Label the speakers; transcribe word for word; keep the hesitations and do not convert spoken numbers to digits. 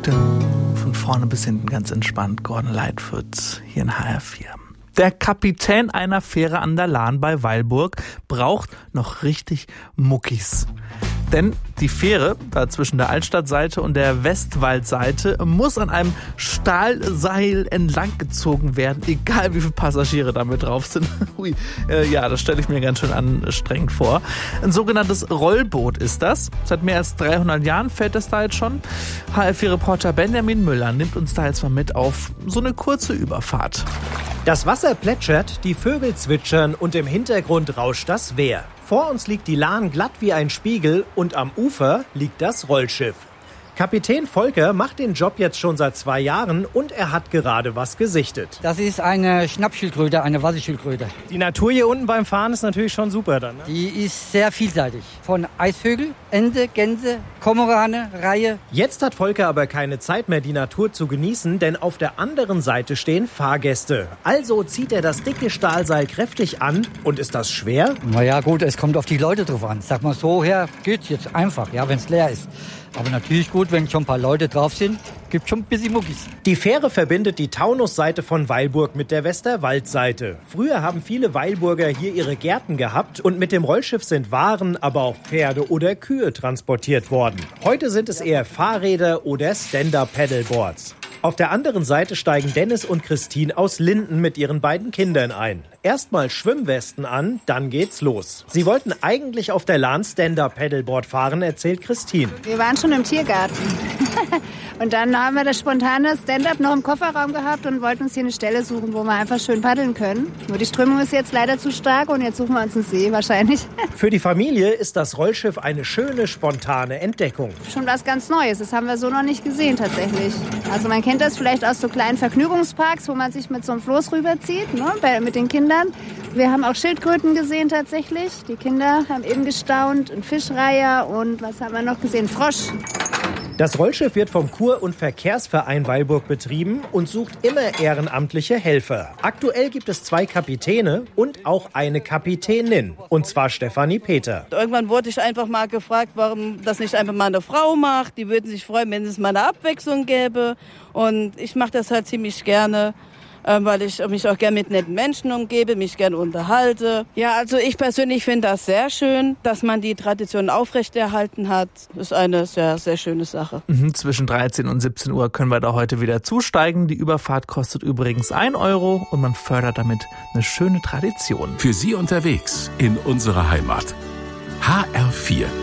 Speaker 1: Von vorne bis hinten ganz entspannt. Gordon Lightfoot hier in H R vier. Der Kapitän einer Fähre an der Lahn bei Weilburg braucht noch richtig Muckis. Denn die Fähre, da zwischen der Altstadtseite und der Westwaldseite, muss an einem Stahlseil entlang gezogen werden, egal wie viele Passagiere damit drauf sind. Ui, äh, ja, das stelle ich mir ganz schön anstrengend vor. Ein sogenanntes Rollboot ist das. Seit mehr als dreihundert Jahren fährt das da jetzt schon. H R vier-Reporter Benjamin Müller nimmt uns da jetzt mal mit auf so eine kurze Überfahrt.
Speaker 2: Das Wasser plätschert, die Vögel zwitschern und im Hintergrund rauscht das Wehr. Vor uns liegt die Lahn glatt wie ein Spiegel und am Ufer liegt das Rollschiff. Kapitän Volker macht den Job jetzt schon seit zwei Jahren und er hat gerade was gesichtet.
Speaker 3: Das ist eine Schnappschildkröte, eine Wasserschildkröte.
Speaker 2: Die Natur hier unten beim Fahren ist natürlich schon super dann, ne?
Speaker 3: Die ist sehr vielseitig. Von Eisvögel, Ente, Gänse, Kormorane, Reihe.
Speaker 2: Jetzt hat Volker aber keine Zeit mehr, die Natur zu genießen, denn auf der anderen Seite stehen Fahrgäste. Also zieht er das dicke Stahlseil kräftig an. Und ist das schwer?
Speaker 3: Naja gut, es kommt auf die Leute drauf an. Sag mal so her, geht's jetzt einfach, ja, wenn es leer ist. Aber natürlich gut, wenn schon ein paar Leute drauf sind, gibt schon ein bisschen Muckis.
Speaker 2: Die Fähre verbindet die Taunusseite von Weilburg mit der Westerwaldseite. Früher haben viele Weilburger hier ihre Gärten gehabt und mit dem Rollschiff sind Waren, aber auch Pferde oder Kühe transportiert worden. Heute sind es eher Fahrräder oder Stand-Up-Paddleboards. Auf der anderen Seite steigen Dennis und Christine aus Linden mit ihren beiden Kindern ein. Erstmal Schwimmwesten an, dann geht's los. Sie wollten eigentlich auf der Lahn Stand-Up-Paddleboard fahren, erzählt Christine.
Speaker 4: Wir waren schon im Tiergarten. Und dann haben wir das spontane Stand-Up noch im Kofferraum gehabt und wollten uns hier eine Stelle suchen, wo wir einfach schön paddeln können. Nur die Strömung ist jetzt leider zu stark und jetzt suchen wir uns einen See wahrscheinlich.
Speaker 2: Für die Familie ist das Rollschiff eine schöne, spontane Entdeckung.
Speaker 4: Schon was ganz Neues, das haben wir so noch nicht gesehen tatsächlich. Also man kennt das vielleicht aus so kleinen Vergnügungsparks, wo man sich mit so einem Floß rüberzieht, ne, mit den Kindern. Wir haben auch Schildkröten gesehen tatsächlich. Die Kinder haben eben gestaunt, ein Fischreiher und was haben wir noch gesehen? Frosch.
Speaker 2: Das Rollschiff wird vom Kur- und Verkehrsverein Weilburg betrieben und sucht immer ehrenamtliche Helfer. Aktuell gibt es zwei Kapitäne und auch eine Kapitänin, und zwar Stefanie Peter.
Speaker 5: Irgendwann wurde ich einfach mal gefragt, warum das nicht einfach mal eine Frau macht. Die würden sich freuen, wenn es mal eine Abwechslung gäbe. Und ich mache das halt ziemlich gerne, weil ich mich auch gerne mit netten Menschen umgebe, mich gerne unterhalte. Ja, also ich persönlich finde das sehr schön, dass man die Tradition aufrechterhalten hat. Das ist eine sehr, sehr schöne Sache.
Speaker 1: Mhm, zwischen dreizehn und siebzehn Uhr können wir da heute wieder zusteigen. Die Überfahrt kostet übrigens ein Euro und man fördert damit eine schöne Tradition.
Speaker 6: Für Sie unterwegs in unserer Heimat. H R vier